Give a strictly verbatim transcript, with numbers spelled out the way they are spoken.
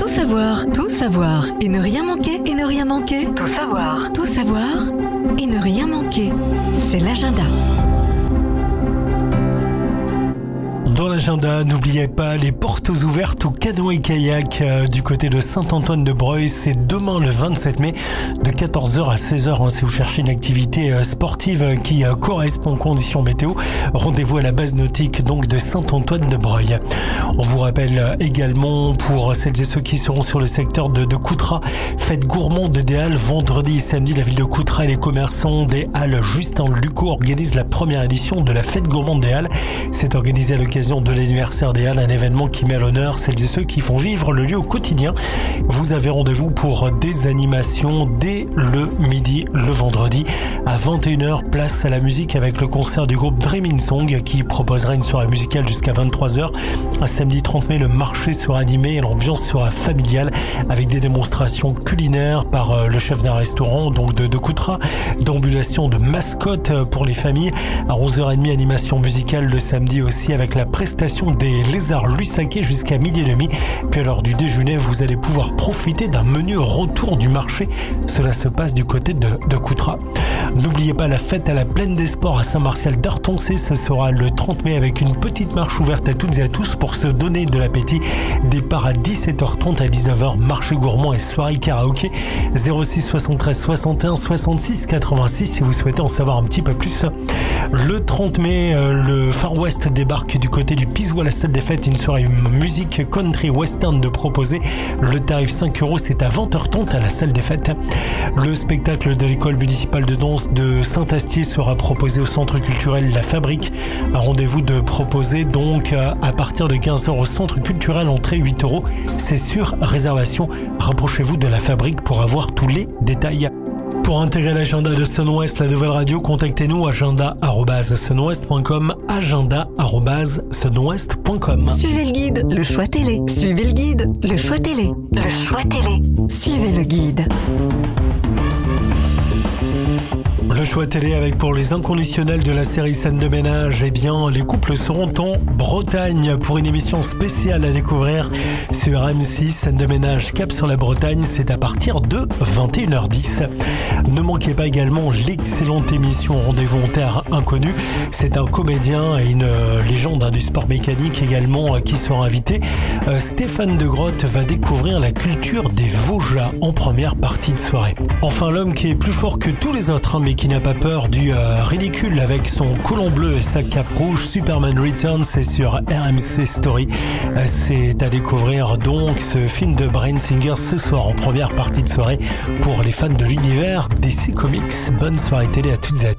Tout savoir, tout savoir et ne rien manquer, et ne rien manquer. Tout savoir, tout savoir et ne rien manquer. C'est l'agenda. Dans l'agenda, n'oubliez pas les portes ouvertes au canoë-kayak euh, du côté de Saint-Antoine-de-Breuil. C'est demain le vingt-sept mai de quatorze heures à seize heures. Hein, si vous cherchez une activité euh, sportive euh, qui euh, correspond aux conditions météo, rendez-vous à la base nautique donc de Saint-Antoine-de-Breuil. On vous rappelle euh, également pour celles et ceux qui seront sur le secteur de, de Coutras, fête gourmande des Halles vendredi et samedi. La ville de Coutras et les commerçants des Halles Justin Lucot organisent la première édition de la fête gourmande des Halles. C'est organisé à l'occasion de l'anniversaire des Halles, un événement qui met à l'honneur celles et ceux qui font vivre le lieu au quotidien. Vous avez rendez-vous pour des animations dès le midi, le vendredi à vingt et une heures, place à la musique avec le concert du groupe Dreaming Song qui proposera une soirée musicale jusqu'à vingt-trois heures. Un samedi trente mai, le marché sera animé et l'ambiance sera familiale avec des démonstrations culinaires par le chef d'un restaurant donc de, de Coutras, d'ambulation de mascottes pour les familles. À onze heures trente, animation musicale le samedi aussi avec la prestation des lézards Lussaquet jusqu'à midi et demi. Puis à l'heure du déjeuner, vous allez pouvoir profiter d'un menu retour du marché. Cela se passe du côté de, de Coutras. N'oubliez pas la fête à la Plaine des Sports à Saint-Martial d'Artoncé. Ce sera le trente mai avec une petite marche ouverte à toutes et à tous pour se donner de l'appétit. Départ à dix-sept heures trente à dix-neuf heures, marché gourmand et soirée karaoké. zéro six soixante-treize soixante et un soixante-six quatre-vingt-six si vous souhaitez en savoir un petit peu plus. Le trente mai, le Far West débarque du côté du Pisou à la salle des fêtes. Une soirée musique country western de proposer. Le tarif cinq euros, c'est à vingt heures trente à la salle des fêtes. Le spectacle de l'école municipale de danse de Saint-Astier sera proposé au centre culturel La Fabrique. Un rendez-vous de proposer donc à partir de quinze heures au centre culturel, entrée huit euros. C'est sur réservation. Rapprochez-vous de La Fabrique pour avoir tous les détails. Pour intégrer l'agenda de Sun-Ouest, la nouvelle radio, contactez-nous agenda arobase sunouest point com, agenda arobase sunouest point com. Suivez le guide, le choix télé. Suivez le guide, le choix télé. Le choix télé. Suivez le guide. Le choix télé avec pour les inconditionnels de la série Scène de ménage, eh bien, les couples seront en Bretagne pour une émission spéciale à découvrir sur M six. Scène de ménage cap sur la Bretagne, c'est à partir de vingt et une heures dix. Ne manquez pas également l'excellente émission Rendez-vous en terre inconnue. C'est un comédien et une euh, légende hein, du sport mécanique également euh, qui sera invité. Euh, Stéphane de Grotte va découvrir la culture des Vosges en première partie de soirée. Enfin, l'homme qui est plus fort que tous les autres, hein, mais qui n'a pas peur du euh, ridicule avec son colon bleu et sa cape rouge, Superman Returns, c'est sur R M C Story. Euh, c'est à découvrir donc ce film de Bryan Singer ce soir en première partie de soirée pour les fans de l'univers D C Comics. Bonne soirée télé à toutes et à tous.